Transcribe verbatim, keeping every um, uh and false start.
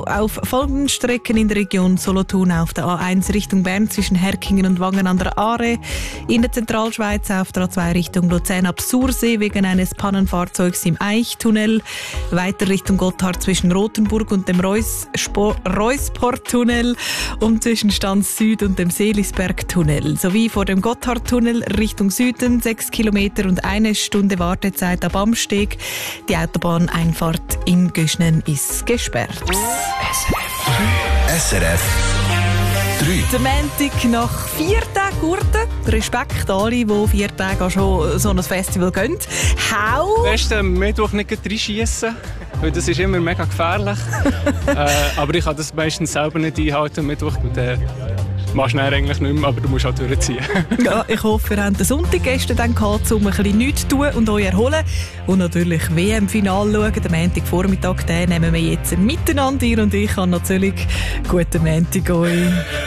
auf folgenden Strecken in der Region Solothurn: auf der A eins Richtung Bern zwischen Herkingen und Wangen an der Aare, in der Zentralschweiz auf der A zwei Richtung Luzern ab Sursee wegen eines Pannenfahrzeugs im Eichtunnel, weiter Richtung Gotthard zwischen Rothenburg und dem Reusportunnel und zwischen Stanz Süd und dem Seelisbergtunnel, sowie vor dem Gotthardtunnel Richtung Süden sechs Kilometer und eine Stunde Wartezeit ab Amsteg. Die Autobahneinfahrt in Güschnen ist gesperrt. S R F drei. Der Montag nach vier Tagen Gurten. Respekt alle, die vier Tage auch schon so ein Festival gehen. How? Am besten Mittwoch nicht reinschiessen, weil das ist immer mega gefährlich. äh, aber ich kann das meistens selber nicht einhalten. Mittwoch und äh, machst du eigentlich nicht mehr, aber du musst auch durchziehen. Ja, ich hoffe, ihr habt den Sonntag gestern dann gehabt, um ein bisschen nichts zu tun und euch erholen. Und natürlich W M-Final schauen. Den Montagvormittag, den nehmen wir jetzt miteinander. Ihr und ich. An natürlich guten Montag euch.